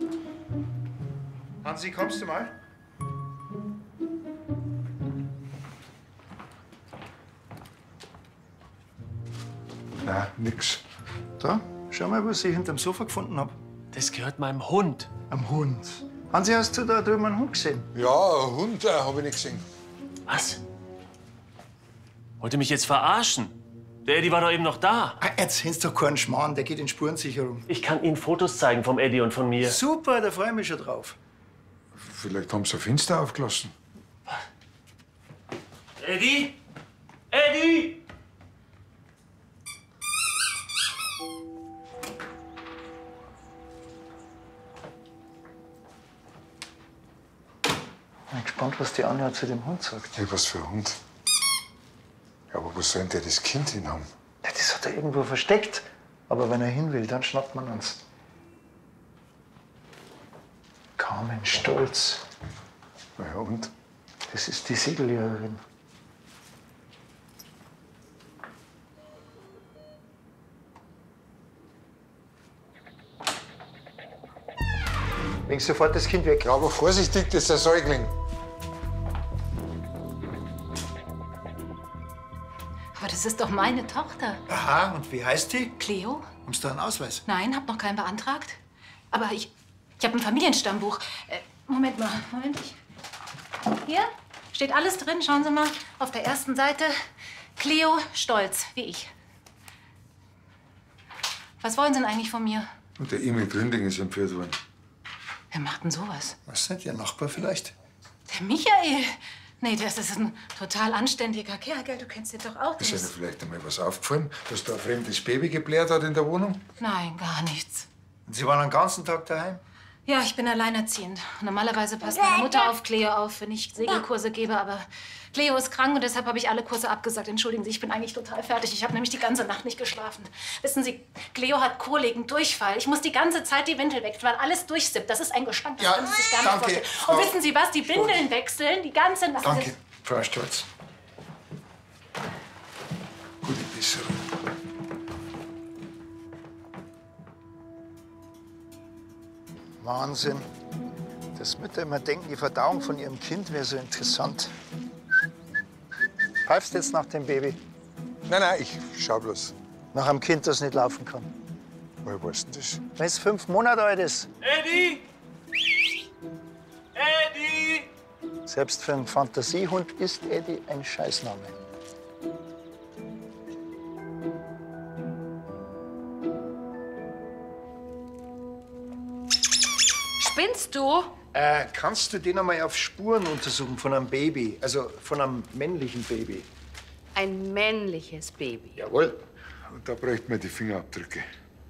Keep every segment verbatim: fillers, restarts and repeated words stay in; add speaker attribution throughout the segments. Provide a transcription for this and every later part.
Speaker 1: Hansi, kommst du mal?
Speaker 2: Na, nix.
Speaker 1: Da, schau mal, was ich hinterm Sofa gefunden hab.
Speaker 3: Das gehört meinem Hund.
Speaker 1: Am Hund. Hansi, hast du da drüben einen Hund gesehen?
Speaker 2: Ja, ein Hund äh, habe ich nicht gesehen.
Speaker 3: Was? Wollt ihr mich jetzt verarschen? Der Eddie war doch eben noch da.
Speaker 1: Ah, erzähl's doch keinen Schmarrn, der geht in Spurensicherung.
Speaker 3: Ich kann Ihnen Fotos zeigen vom Eddie und von mir.
Speaker 1: Super, da freue ich mich schon drauf.
Speaker 2: Vielleicht haben sie ein Fenster aufgelassen.
Speaker 3: Eddie? Eddie?
Speaker 1: Ich bin gespannt, was die Anja zu dem Hund sagt.
Speaker 2: Ja, was für ein Hund. Ja, aber wo soll denn der das Kind hin haben?
Speaker 1: Ja, das hat er irgendwo versteckt. Aber wenn er hin will, dann schnappt man uns. Carmen Stolz.
Speaker 2: Na ja, und?
Speaker 1: Das ist die Segellehrerin. Leg sofort das Kind weg.
Speaker 2: Ja, aber vorsichtig, das ist ein Säugling.
Speaker 4: Aber das ist doch meine Tochter.
Speaker 1: Aha, und wie heißt die?
Speaker 4: Cleo?
Speaker 1: Haben Sie da einen Ausweis?
Speaker 4: Nein, hab noch keinen beantragt. Aber ich, ich habe ein Familienstammbuch. Äh, Moment mal, Moment. Ich, hier steht alles drin. Schauen Sie mal. Auf der ersten Seite Cleo Stolz, wie ich. Was wollen Sie denn eigentlich von mir?
Speaker 2: Und der Emil Gründing ist entführt worden.
Speaker 4: Wer macht denn sowas?
Speaker 1: Was nicht, Ihr Nachbar vielleicht?
Speaker 4: Der Michael. Nee, das ist ein total anständiger Kerl, gell? Du kennst den doch auch.
Speaker 2: Ist
Speaker 4: Der
Speaker 2: Ihnen
Speaker 4: ist...
Speaker 2: vielleicht einmal was aufgefallen, dass da ein fremdes Baby geblärt hat in der Wohnung?
Speaker 4: Nein, gar nichts.
Speaker 1: Und Sie waren den ganzen Tag daheim?
Speaker 4: Ja, ich bin alleinerziehend. Normalerweise passt meine Mutter auf Cleo auf, wenn ich Segelkurse gebe. Aber Cleo ist krank und deshalb habe ich alle Kurse abgesagt. Entschuldigen Sie, ich bin eigentlich total fertig. Ich habe nämlich die ganze Nacht nicht geschlafen. Wissen Sie, Cleo hat Koliken, Durchfall. Ich muss die ganze Zeit die Windel wechseln, weil alles durchsippt. Das ist ein Gestank, das
Speaker 1: Ja,
Speaker 4: können Sie sich gar nicht
Speaker 1: danke,
Speaker 4: vorstellen.
Speaker 1: Frau
Speaker 4: Und wissen Sie was? Die Windeln wechseln die ganze Nacht.
Speaker 1: Danke, Frau Stolz.
Speaker 2: Gute Besserung.
Speaker 1: Wahnsinn. Dass Mütter immer denken, die Verdauung von ihrem Kind wäre so interessant. Pfeifst jetzt nach dem Baby?
Speaker 2: Nein, nein, ich schau bloß.
Speaker 1: Nach einem Kind, das nicht laufen kann.
Speaker 2: Woher weißt du das?
Speaker 1: Wenn es fünf Monate alt ist.
Speaker 3: Eddie? Eddie?
Speaker 1: Selbst für einen Fantasiehund ist Eddie ein Scheißname.
Speaker 4: Spinnst du?
Speaker 1: Äh, kannst du den einmal auf Spuren untersuchen von einem Baby? Also von einem männlichen Baby?
Speaker 5: Ein männliches Baby.
Speaker 1: Jawohl.
Speaker 2: Und da bräuchte man die Fingerabdrücke.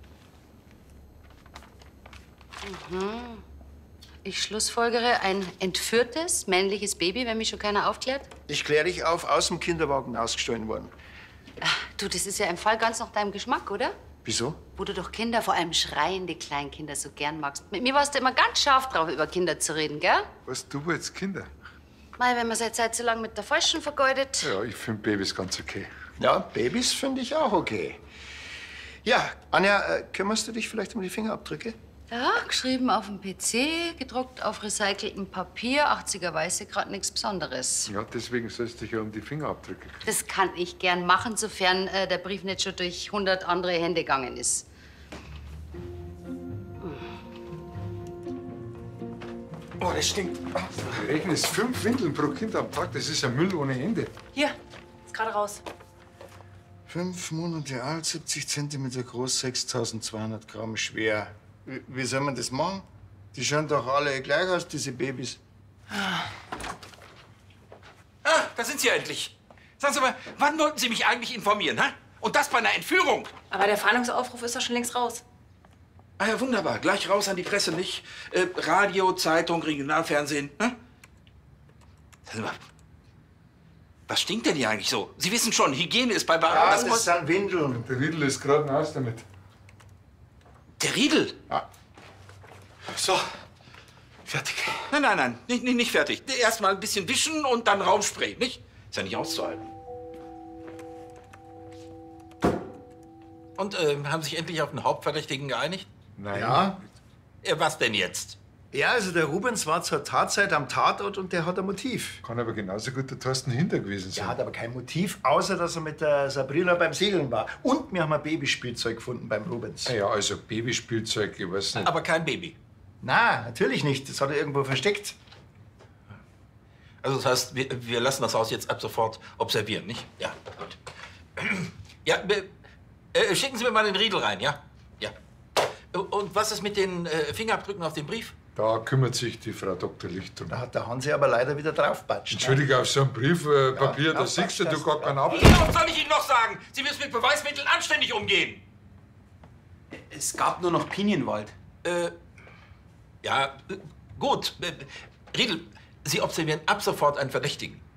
Speaker 5: Ich schlussfolgere, ein entführtes männliches Baby, wenn mich schon keiner aufklärt.
Speaker 1: Ich kläre dich auf, aus dem Kinderwagen ausgestohlen worden.
Speaker 5: Du, das ist ja im Fall ganz nach deinem Geschmack, oder?
Speaker 1: Wieso?
Speaker 5: Wo du doch Kinder, vor allem schreiende Kleinkinder, so gern magst. Mit mir warst du immer ganz scharf drauf, über Kinder zu reden, gell?
Speaker 2: Was, du wolltest Kinder?
Speaker 5: Mei, wenn man seine Zeit so lange mit der Falschen vergeudet.
Speaker 2: Ja, ich finde Babys ganz okay.
Speaker 1: Ja, Babys finde ich auch okay. Ja, Anja, äh, kümmerst du dich vielleicht um die Fingerabdrücke?
Speaker 5: Ja, geschrieben auf dem P C, gedruckt auf recyceltem Papier, achtziger Weiße, gerade nichts Besonderes.
Speaker 2: Ja, deswegen sollst du dich ja um die Fingerabdrücke kümmern.
Speaker 5: Das kann ich gern machen, sofern äh, der Brief nicht schon durch hundert andere Hände gegangen ist.
Speaker 2: Oh, das stinkt. Wir rechnen es fünf Windeln pro Kind am Tag. Das ist ja Müll ohne Ende.
Speaker 4: Hier, ist gerade raus.
Speaker 1: Fünf Monate alt, siebzig Zentimeter groß, sechstausendzweihundert Gramm schwer. Wie, wie soll man das machen? Die schauen doch alle gleich aus, diese Babys.
Speaker 6: Ah, da sind Sie ja endlich. Sagen Sie mal, wann wollten Sie mich eigentlich informieren, hä? Und das bei einer Entführung?
Speaker 4: Aber der Fahndungsaufruf ist doch schon längst raus.
Speaker 6: Ah ja, wunderbar. Gleich raus an die Presse, nicht? Äh, Radio, Zeitung, Regionalfernsehen, hä? Sagen Sie mal, was stinkt denn hier eigentlich so? Sie wissen schon, Hygiene ist bei Bar.
Speaker 1: Ja,
Speaker 6: das
Speaker 1: das
Speaker 6: muss...
Speaker 1: sind Windeln.
Speaker 2: Der Riedel ist gerade aus damit.
Speaker 6: Der Riedel?
Speaker 1: Ja.
Speaker 6: So, fertig. Nein, nein, nein, nicht, nicht, nicht fertig. Erst mal ein bisschen wischen und dann Raumspray, nicht? Ist ja nicht auszuhalten. Und äh, haben sich endlich auf den Hauptverdächtigen geeinigt?
Speaker 2: Nein.
Speaker 1: Ja,
Speaker 6: Äh, was denn jetzt?
Speaker 1: Ja, also der Rubens war zur Tatzeit am Tatort und der hat ein Motiv.
Speaker 2: Kann aber genauso gut der Thorsten Hinter gewesen sein.
Speaker 1: Der hat aber kein Motiv, außer dass er mit der Sabrina beim Segeln war. Und wir haben ein Babyspielzeug gefunden beim Rubens.
Speaker 2: Ja, also Babyspielzeug, ich weiß nicht.
Speaker 6: Aber kein Baby.
Speaker 1: Na, natürlich nicht. Das hat er irgendwo versteckt.
Speaker 6: Also das heißt, wir, wir lassen das Haus jetzt ab sofort observieren, nicht? Ja, gut. Ja, äh, äh, schicken Sie mir mal den Riedel rein, ja? Ja. Und was ist mit den äh, Fingerabdrücken auf dem Brief?
Speaker 2: Da kümmert sich die Frau Doktor Licht um.
Speaker 1: Da hat der Hansi aber leider wieder draufpatscht.
Speaker 2: Entschuldige, auf so einem Briefpapier, äh, Papier,
Speaker 1: Ja,
Speaker 2: da siehst du, du
Speaker 1: das-
Speaker 2: gar keinen Ab.
Speaker 6: Ja, was soll ich Ihnen noch sagen? Sie müssen mit Beweismitteln anständig umgehen.
Speaker 7: Es gab nur noch Pinienwald.
Speaker 6: Äh, ja, äh, gut. Äh, Riedel, Sie observieren ab sofort einen Verdächtigen.